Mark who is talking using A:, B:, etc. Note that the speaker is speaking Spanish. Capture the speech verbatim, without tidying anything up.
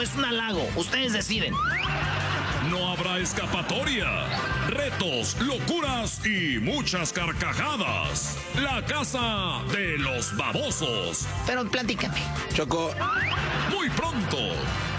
A: o es un halago? Ustedes deciden.
B: No habrá escapatoria. Retos, locuras y muchas carcajadas. La casa de los babosos.
A: Pero platícame.
C: Choco.
B: Muy pronto.